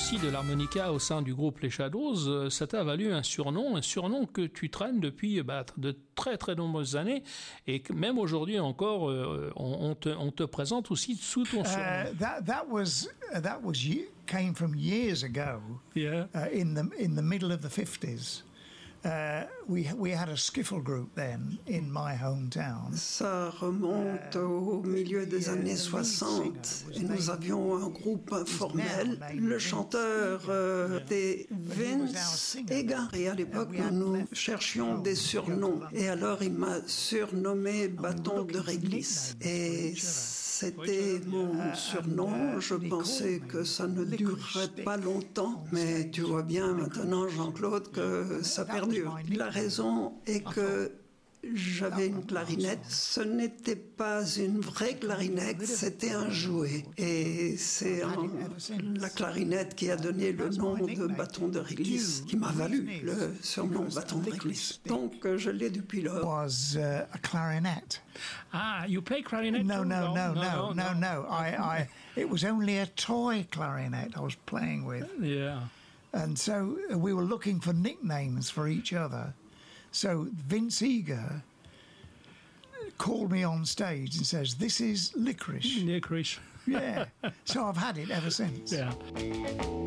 aussi de l'harmonica au sein du groupe Les Shadows. Ça t'a valu un surnom que tu traînes depuis de très très nombreuses années et que même aujourd'hui encore, on te présente aussi sous ton surnom. Came from years ago. Yeah. In the middle of the 50s. We had a skiffle group then in my hometown. Ça remonte au milieu des années 60 et nous avions un groupe informel. Le chanteur était Vince Egan et à l'époque nous cherchions des surnoms et alors il m'a surnommé Bâton de réglisse et c'était mon surnom. Je pensais que ça ne durerait pas longtemps mais tu vois bien maintenant Jean-Claude que ça perdure. La raison est que j'avais une clarinette. Ce n'était pas une vraie clarinette, c'était un jouet. Et c'est la clarinette qui a donné le nom de Bâton de réglisse, qui m'a valu le surnom Bâton de réglisse. Donc je l'ai depuis lors. Was a clarinet. Ah, you play clarinet? No. It was only a toy clarinet I was playing with. Yeah. And so we were looking for nicknames for each other. So Vince Eager called me on stage and says, "This is Licorice." Licorice. Yeah. So I've had it ever since. Yeah.